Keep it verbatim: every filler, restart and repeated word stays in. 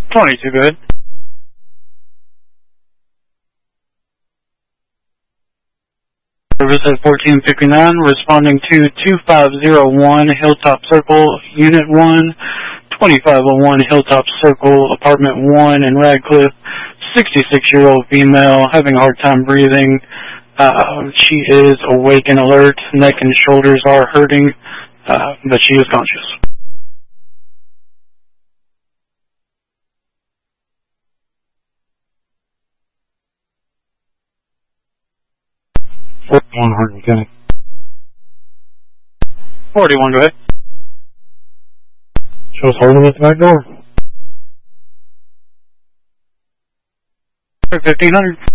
twenty-two, go ahead. Service at fourteen fifty-nine, responding to two five zero one Hilltop Circle, Unit one, twenty-five oh one Hilltop Circle, Apartment one in Radcliffe, sixty-six-year-old female, having a hard time breathing. Uh, she is awake and alert. Neck and shoulders are hurting, uh, but she is conscious. forty-one, Hardin County. forty-one, go ahead. Shows Hardin at the back door. fifteen hundred.